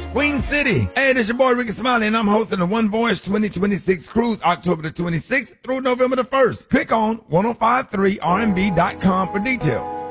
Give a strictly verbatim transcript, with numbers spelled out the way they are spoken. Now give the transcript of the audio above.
Queen City. Hey, this your boy Ricky Smiley, and I'm hosting the One Voyage twenty twenty-six cruise October the twenty-sixth through November the first. Click on ten fifty-three R and B dot com for details.